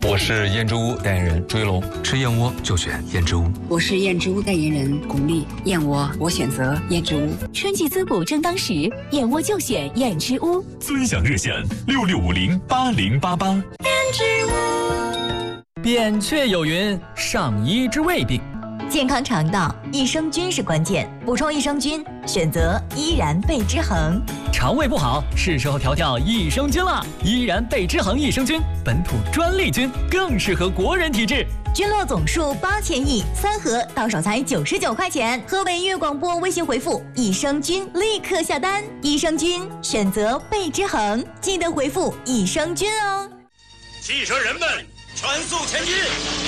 我是燕之屋代言人朱一龙， 吃燕窝就选燕之屋。 我是燕之屋代言人巩俐，燕窝我选择燕之屋。 春季滋补正当时，燕窝就选燕之屋。 尊享热线66508088。 燕之屋。 扁鹊有云：上医之未病。 健康肠道，益生菌是关键，补充益生菌，选择依然贝之恒。 肠胃不好，是时候调调益生菌了。依然贝之恒益生菌，本土专利菌，更适合国人体质。 菌落总数8000亿，3盒到手才99块钱。河北音乐广播微信回复益生菌，立刻下单。益生菌选择贝之恒，记得回复益生菌哦。 汽车人们，全速前进！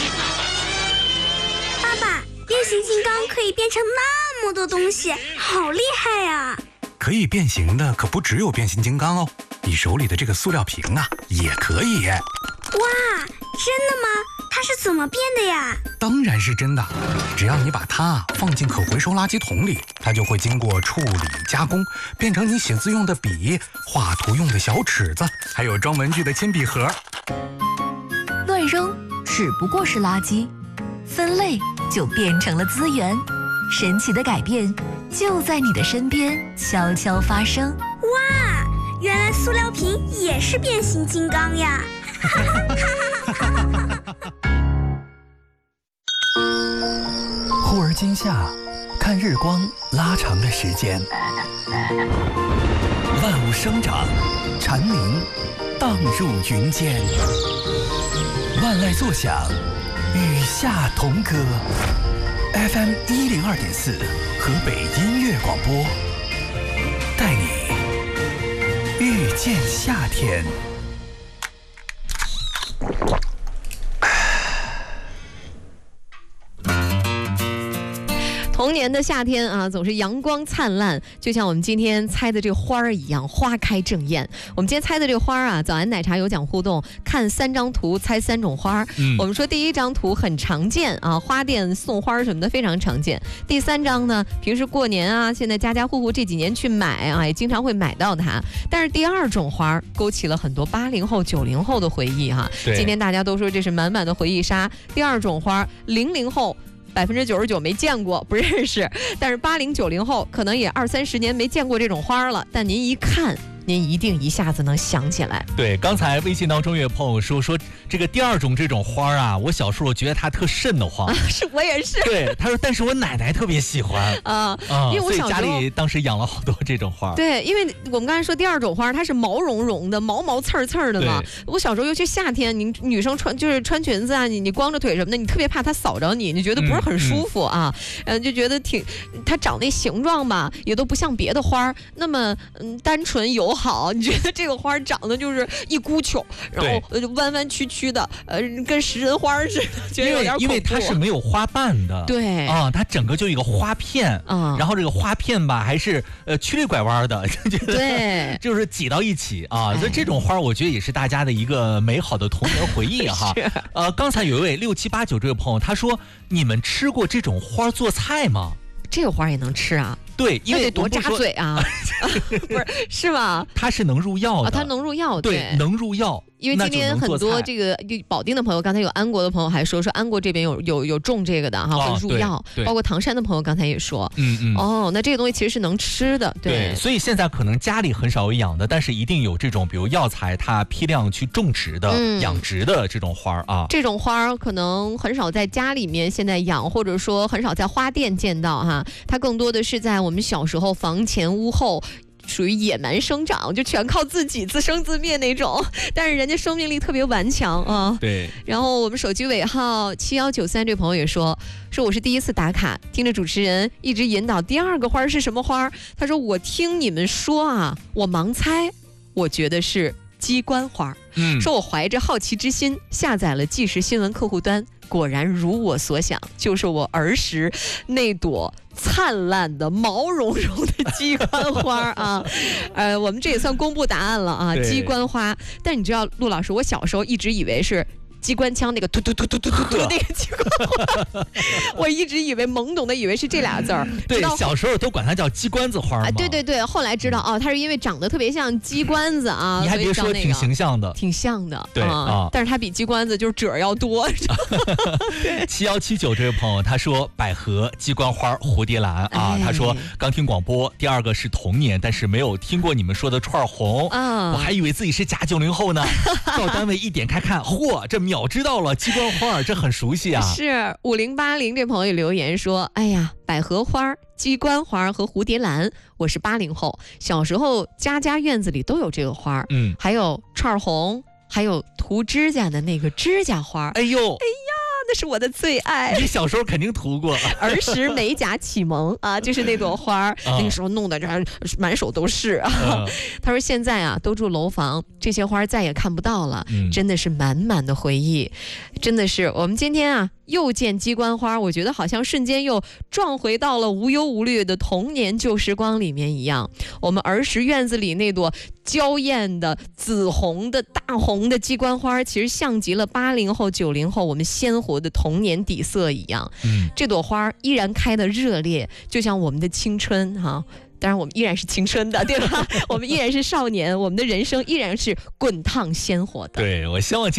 爸爸，变形金刚可以变成那么多东西，好厉害呀！ 可以变形的可不只有变形金刚哦，你手里的这个塑料瓶啊，也可以。 哇，真的吗？它是怎么变的呀？ 当然是真的，只要你把它放进可回收垃圾桶里，它就会经过处理加工，变成你写字用的笔、画图用的小尺子，还有装文具的铅笔盒。 乱扔只不过是垃圾，分类就变成了资源。神奇的改变就在你的身边悄悄发生。 哇，原来塑料瓶也是变形金刚呀！ 忽而今夏，看日光拉长的时间，万物生长，蝉鸣荡入云间，万籁作响，与夏同歌。FM 102.4，河北音乐广播，带你遇见夏天。 童年的夏天啊，总是阳光灿烂，就像我们今天猜的这个花儿一样，花开正艳。我们今天猜的这个花啊，早安奶茶有奖互动，看3张图猜3种花。我们说第1张图很常见啊，花店送花什么的非常常见。第3张呢，平时过年啊，现在家家户户这几年去买啊，也经常会买到它。但是第2种花勾起了很多80后、90后的回忆哈。今天大家都说这是满满的回忆杀。第2种花，00后。99%没见过，不认识，但是80、90后可能也20-30年没见过这种花了，但您一看，您一定一下子能想起来。 对，刚才微信当中有朋友说这个第2种这种花啊，我小时候觉得它特瘆得慌。 是我也是。 对，他说，但是我奶奶特别喜欢因为我小时候所以家里当时养了好多这种花。 对，因为我们刚才说第2种花，它是毛茸茸的、毛刺刺的嘛。我小时候尤其夏天，你女生穿裙子啊，你光着腿什么的，你特别怕它扫着你，你觉得不是很舒服啊，就觉得它长那形状吧，也都不像别的花那么单纯友好。你觉得这个花长得就是一股球，然后弯弯曲曲的，跟食人花似的，觉得有点恐怖。 因为它是没有花瓣的， 对它整个就一个花片然后这个花片吧还是曲里拐弯的，就觉得对， 就是挤到一起啊。所以这种花我觉得也是大家的一个美好的童年回忆哈。刚才有一位6789这位朋友他说，你们吃过这种花做菜吗？ 这个花也能吃啊？ 对，因为得多扎嘴啊！不是吗？ 它是能入药的， 它能入药， 对，能入药。 因为今天很多这个保定的朋友，刚才有安国的朋友还说安国这边有种这个的哈，会入药，包括唐山的朋友刚才也说，那这个东西其实是能吃的， 对，所以现在可能家里很少有养的，但是一定有这种比如药材它批量去种植的、养殖的这种花啊。 这种花可能很少在家里面现在养，或者说很少在花店见到哈，它更多的是在我们小时候房前屋后。属于野蛮生长，就全靠自己自生自灭那种，但是人家生命力特别顽强啊。 对。 然后我们手机尾号7193这朋友也说我是第一次打卡，听着主持人一直引导第2个花是什么花，他说我听你们说啊，我盲猜，我觉得是鸡冠花。说我怀着好奇之心下载了即时新闻客户端，果然如我所想，就是我儿时那朵灿烂的毛茸茸的鸡冠花啊。我们这也算公布答案了啊，鸡冠花。但你知道陆老师，我小时候一直以为是机关枪那个突突突突突突突那个机关花，我一直以为懵懂的以为是这俩字儿。 对，小时候都管它叫鸡冠子花嘛。 对对对，后来知道哦，它是因为长得特别像鸡冠子啊。 你还别说，挺形象的， 挺像的。 对啊， 但是它比鸡冠子就是褶儿要多。 7179这位朋友他说百合、鸡冠花、蝴蝶兰啊，他说刚听广播，第二个是童年，但是没有听过你们说的串红啊，我还以为自己是假90后呢。到单位一点开看，嚯，这秒知道了鸡冠花，这很熟悉啊。 是5080这朋友留言说，哎呀，百合花、鸡冠花和蝴蝶兰，我是80后，小时候家家院子里都有这个花，还有串红，还有涂指甲的那个指甲花。 哎呦，哎呀。 那是我的最爱， 你小时候肯定涂过。 儿时美甲启蒙啊，就是那朵花，那个时候弄得这满手都是啊。他说现在啊都住楼房，这些花再也看不到了，真的是满满的回忆。真的是我们今天啊又见鸡冠花，我觉得好像瞬间又撞回到了无忧无虑的童年旧时光里面一样。我们儿时院子里那朵娇艳的紫红的大红的鸡冠花，其实像极了80后90后我们鲜活的童年底色一样。这朵花依然开得热烈，就像我们的青春哈。当然我们依然是青春的，对吧？我们依然是少年，我们的人生依然是滚烫鲜活的。 对，我希望